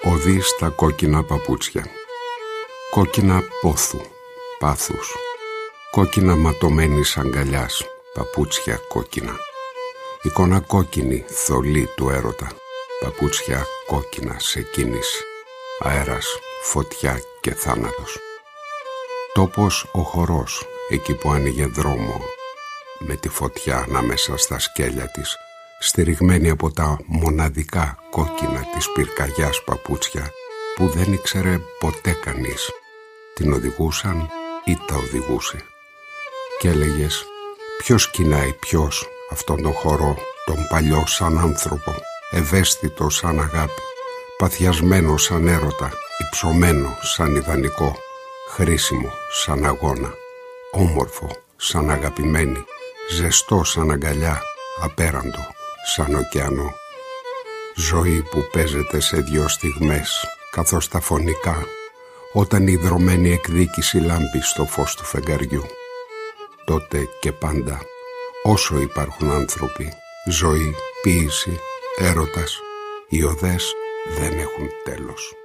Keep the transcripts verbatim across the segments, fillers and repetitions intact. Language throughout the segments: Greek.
Οδεί στα κόκκινα παπούτσια. Κόκκινα πόθου, πάθους. Κόκκινα ματωμένης αγκαλιάς, παπούτσια κόκκινα. Εικόνα κόκκινη, θολή του έρωτα. Παπούτσια κόκκινα σε κίνηση. Αέρας, φωτιά και θάνατος. Τόπος ο χορός, εκεί που άνοιγε δρόμο, με τη φωτιά ανάμεσα στα σκέλια της, στηριγμένη από τα μοναδικά κόκκινα της πυρκαγιάς παπούτσια που δεν ήξερε ποτέ κανείς. Την οδηγούσαν ή τα οδηγούσε. Και έλεγες, ποιος κοινάει ποιος αυτόν τον χορό, τον παλιό σαν άνθρωπο, ευαίσθητο σαν αγάπη, παθιασμένο σαν έρωτα, υψωμένο σαν ιδανικό, χρήσιμο σαν αγώνα, όμορφο σαν αγαπημένη, ζεστό σαν αγκαλιά, απέραντο σαν ωκεανό. Ζωή που παίζεται σε δυο στιγμές, καθώς τα φωνικά, όταν η ιδρωμένη εκδίκηση λάμπει στο φως του φεγγαριού. Τότε και πάντα, όσο υπάρχουν άνθρωποι, ζωή, ποίηση, έρωτας, οι οδές δεν έχουν τέλος.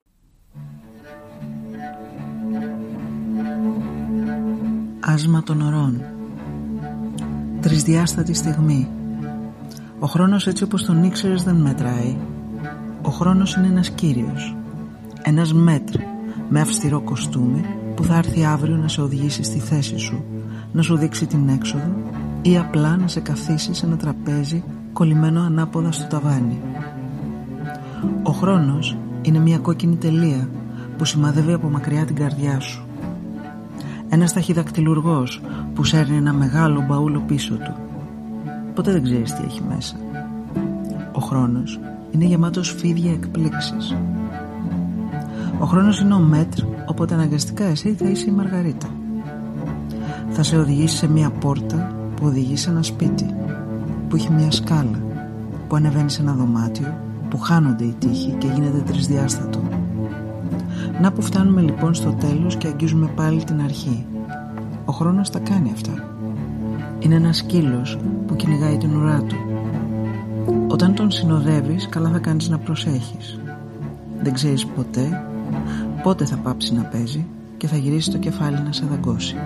Άσμα των ωρών. Τρισδιάστατη στιγμή. Ο χρόνος έτσι όπως τον ήξερες δεν μετράει. Ο χρόνος είναι ένας κύριος, ένας μέτρ με αυστηρό κοστούμι που θα έρθει αύριο να σε οδηγήσει στη θέση σου, να σου δείξει την έξοδο ή απλά να σε καθίσει σε ένα τραπέζι κολλημένο ανάποδα στο ταβάνι. Ο χρόνος είναι μια κόκκινη τελεία που σημαδεύει από μακριά την καρδιά σου. Ένας ταχυδακτυλουργός που σέρνει ένα μεγάλο μπαούλο πίσω του. Ποτέ δεν ξέρεις τι έχει μέσα. Ο χρόνος είναι γεμάτος φίδια εκπλήξεις. Ο χρόνος είναι ο μέτρ, οπότε αναγκαστικά εσύ θα είσαι η Μαργαρίτα. Θα σε οδηγήσει σε μια πόρτα που οδηγεί σε ένα σπίτι, που έχει μια σκάλα, που ανεβαίνει σε ένα δωμάτιο, που χάνονται οι τοίχοι και γίνεται τρισδιάστατο. Να που φτάνουμε λοιπόν στο τέλος και αγγίζουμε πάλι την αρχή. Ο χρόνος τα κάνει αυτά. Είναι ένας σκύλος που κυνηγάει την ουρά του. Όταν τον συνοδεύεις, καλά θα κάνεις να προσέχεις. Δεν ξέρεις ποτέ πότε θα πάψει να παίζει και θα γυρίσει το κεφάλι να σε δαγκώσει.